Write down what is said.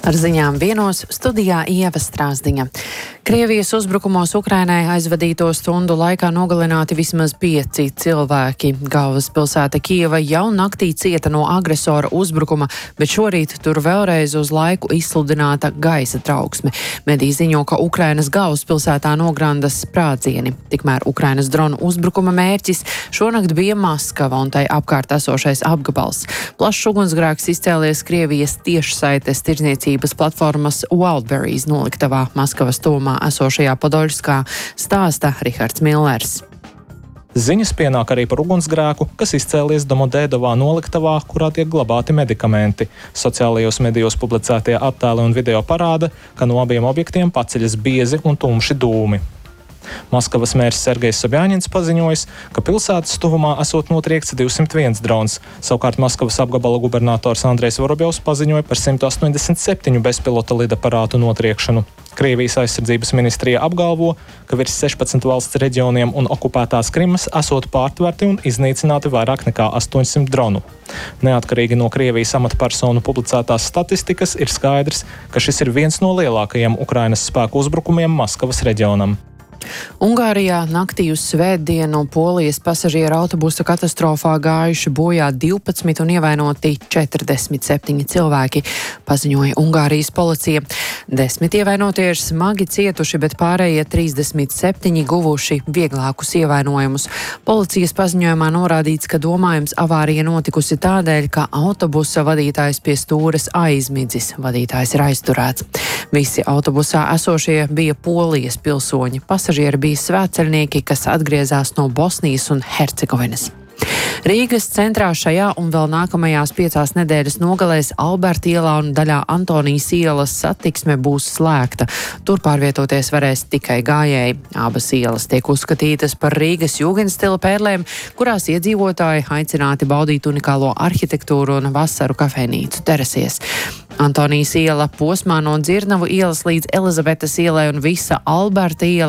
Ar ziņām vienos studijā Ieva Strāzdiņa. Krievijas uzbrukumos Ukrainai aizvadīto stundu laikā nogalināti vismaz 5 cilvēki. Galvaspilsēta Kijeva jau naktī cieta no agresora uzbrukuma, bet šorīt tur vēlreiz uz laiku izsludināta gaisa trauksme. Mediji ziņo, ka Ukrainas galvaspilsētā nograndas sprādzieni. Tikmēr Ukrainas dronu uzbrukuma mērķis šonakt bija Maskava un tai apkārt esošais apgabals. Plašs ugunsgrēks izcēlies Krievijas tiešsaites tirdzniecības platformas Wildberries noliktavā Maskavas tuvumā esošajā Podoļskā, stāsta Rihards Millers. Ziņas pienāk arī par ugunsgrēku, kas izcēlies Domodēdovā noliktavā, kurā tiek glabāti medikamenti. Sociālajos medijos publicētie attēli un video parāda, ka no abiem objektiem paceļas biezi un tumši dūmi. Maskavas mērs Sergejs Sobjaņins paziņojis, ka pilsētas tuvumā esot notriekts 201 drons. Savukārt Maskavas apgabala gubernators Andrejs Vorobjovs paziņoja par 187 bezpilota lidaparātu notriekšanu. Krievijas aizsardzības ministrija apgalvo, ka virs 16 valsts reģioniem un okupētās Krimas esot pārtverti un iznīcināti vairāk nekā 800 dronu. Neatkarīgi no Krievijas amatpersonu publicētās statistikas ir skaidrs, ka šis ir viens no lielākajiem Ukrainas spēku uzbrukumiem Maskavas reģionam. Ungārijā naktī uz svētdienu Polijas pasažieru autobusa katastrofā gājuši bojā 12 un ievainoti 47 cilvēki, paziņoja Ungārijas policija. 10 ievainotie ir smagi cietuši, bet pārējie 37 guvuši vieglākus ievainojumus. Policijas paziņojumā norādīts, ka domājams avārija notikusi tādēļ, ka autobusa vadītājs pie stūres aizmidzis. Vadītājs ir aizturēts. Visi autobusā esošie bija Polijas pilsoņi. Pasažieri bija svētceļnieki, kas atgriezās no Bosnijas un Hercegovinas. Rīgas centrā šajā un vēl nākamajās 5 nedēļas nogalēs Alberta ielā un daļā Antonijas ielas satiksme būs slēgta. Tur pārvietoties varēs tikai gājēji. Abas ielas tiek uzskatītas par Rīgas jūgenstila pērlēm, kurās iedzīvotāji aicināti baudīt unikālo arhitektūru un vasaru kafejnīcu terasies. Antonijas iela posmā no Dzirnavu ielas līdz Elizabetes ielai un visa Alberta iela